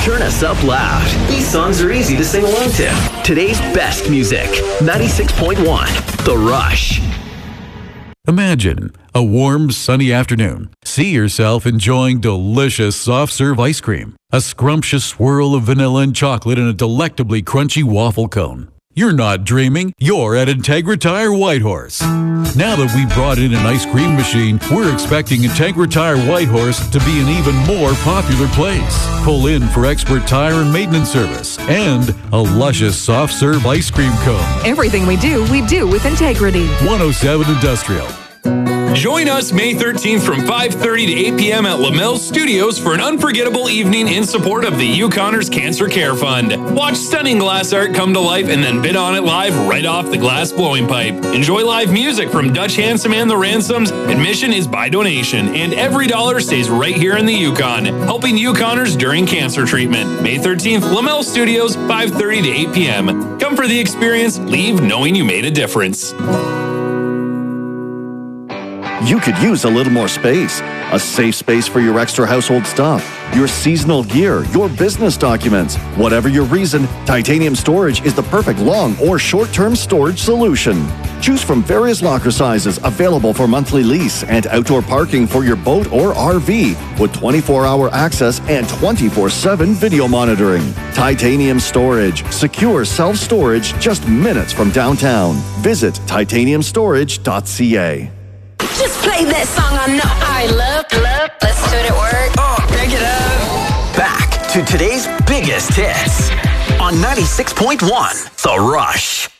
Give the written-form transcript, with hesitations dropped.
turn us up loud. These songs are easy to sing along to. Today's best music, 96.1, The Rush. Imagine a warm, sunny afternoon. See yourself enjoying delicious soft-serve ice cream, a scrumptious swirl of vanilla and chocolate in a delectably crunchy waffle cone. You're not dreaming. You're at Integra Tire Whitehorse. Now that we brought in an ice cream machine, we're expecting Integra Tire Whitehorse to be an even more popular place. Pull in for expert tire and maintenance service and a luscious soft-serve ice cream cone. Everything we do with integrity. 107 Industrial. Join us May 13th from 5:30 to 8 p.m. at LaMelle Studios for an unforgettable evening in support of the Yukoners Cancer Care Fund. Watch stunning glass art come to life and then bid on it live right off the glass blowing pipe. Enjoy live music from Dutch Handsome and the Ransoms. Admission is by donation, and every dollar stays right here in the Yukon, helping Yukoners during cancer treatment. May 13th, LaMelle Studios, 5:30 to 8 p.m. Come for the experience, leave knowing you made a difference. You could use a little more space. A safe space for your extra household stuff, your seasonal gear, your business documents. Whatever your reason, Titanium Storage is the perfect long or short-term storage solution. Choose from various locker sizes available for monthly lease and outdoor parking for your boat or RV with 24-hour access and 24/7 video monitoring. Titanium Storage. Secure self-storage just minutes from downtown. Visit titaniumstorage.ca. Just play that song I know I love. Let's do it at work. Break it up. Back to today's biggest hits on 96.1, The Rush.